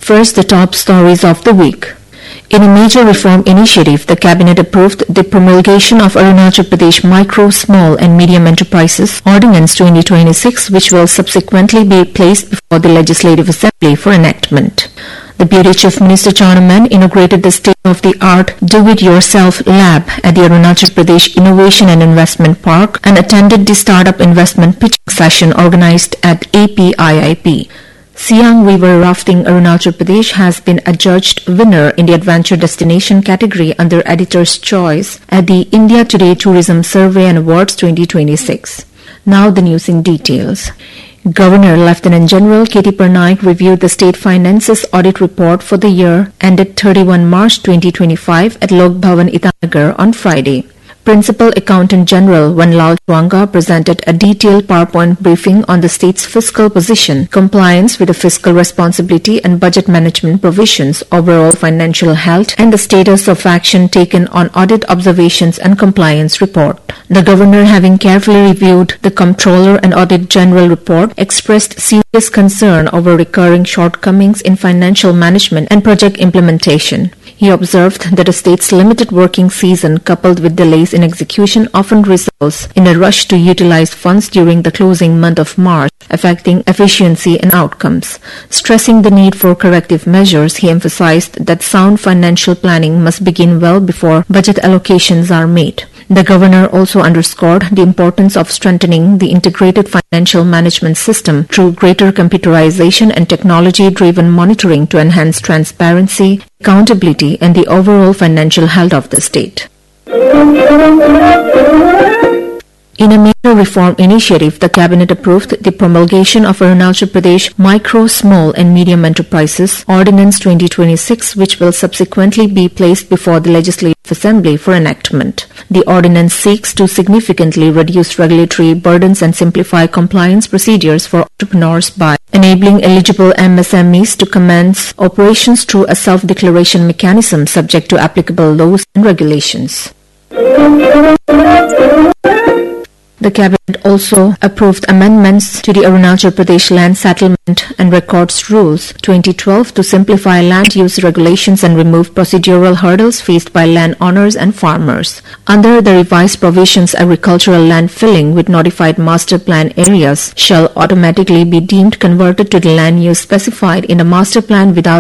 First, the top stories of the week. In a major reform initiative, the Cabinet approved the promulgation of Arunachal Pradesh Micro, Small and Medium Enterprises Ordinance 2026, which will subsequently be placed before the Legislative Assembly for enactment. The Deputy Chief Minister Chanaman inaugurated the state-of-the-art Do-It-Yourself Lab at the Arunachal Pradesh Innovation and Investment Park and attended the Startup Investment Pitching Session organized at APIIP. Siang River Rafting Arunachal Pradesh has been adjudged winner in the Adventure Destination category under Editor's Choice at the India Today Tourism Survey and Awards 2026. Now the news in details. Governor Lieutenant General K.T. Parnaik reviewed the State Finances Audit Report for the year ended 31 March 2025 at Lok Bhavan Itanagar on Friday. Principal Accountant General Vanlal Chwanga presented a detailed PowerPoint briefing on the state's fiscal position, compliance with the fiscal responsibility and budget management provisions, overall financial health, and the status of action taken on audit observations and compliance report. The Governor, having carefully reviewed the Comptroller and Audit General report, expressed serious concern over recurring shortcomings in financial management and project implementation. He observed that the state's limited working season coupled with delays in execution often results in a rush to utilize funds during the closing month of March, affecting efficiency and outcomes. Stressing the need for corrective measures, he emphasized that sound financial planning must begin well before budget allocations are made. The Governor also underscored the importance of strengthening the integrated financial management system through greater computerization and technology-driven monitoring to enhance transparency, accountability, and the overall financial health of the state. In a major reform initiative, the Cabinet approved the promulgation of Arunachal Pradesh Micro, Small and Medium Enterprises Ordinance 2026, which will subsequently be placed before the Legislative Assembly for enactment. The ordinance seeks to significantly reduce regulatory burdens and simplify compliance procedures for entrepreneurs by enabling eligible MSMEs to commence operations through a self-declaration mechanism subject to applicable laws and regulations. The Cabinet also approved amendments to the Arunachal Pradesh Land Settlement and Records Rules 2012 to simplify land use regulations and remove procedural hurdles faced by land owners and farmers. Under the revised provisions, agricultural land filling with notified master plan areas shall automatically be deemed converted to the land use specified in the master plan without